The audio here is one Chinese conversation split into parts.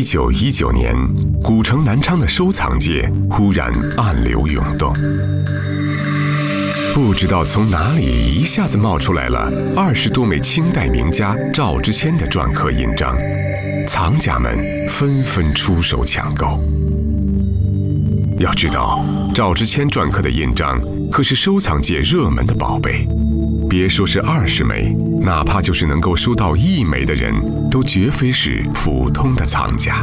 1919年，古城南昌的收藏界忽然暗流涌动，不知道从哪里一下子冒出来了20多枚清代名家赵之谦的篆刻印章，藏家们纷纷出手抢购。要知道，赵之谦篆刻的印章可是收藏界热门的宝贝，别说是20枚，哪怕就是能够收到1枚的人，都绝非是普通的藏家。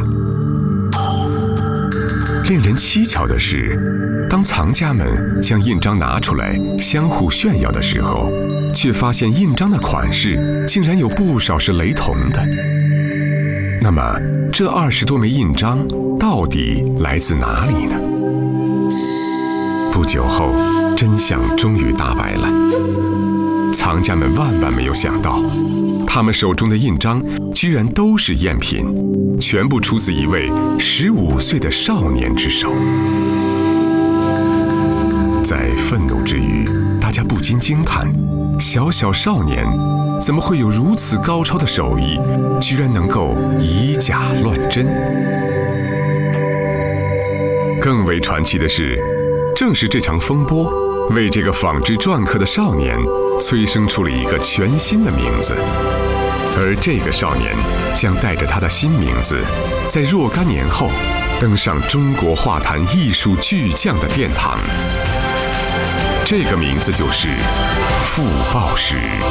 令人蹊跷的是，当藏家们将印章拿出来相互炫耀的时候，却发现印章的款式竟然有不少是雷同的。那么，这20多枚印章到底来自哪里呢？不久后，真相终于大白了。藏家们万万没有想到，他们手中的印章居然都是赝品，全部出自一位15岁的少年之手。在愤怒之余，大家不禁惊叹：小小少年怎么会有如此高超的手艺，居然能够以假乱真？更为传奇的是，正是这场风波，为这个仿制篆刻的少年催生出了一个全新的名字，而这个少年将带着他的新名字，在若干年后登上中国画坛艺术巨匠的殿堂。这个名字就是傅抱石。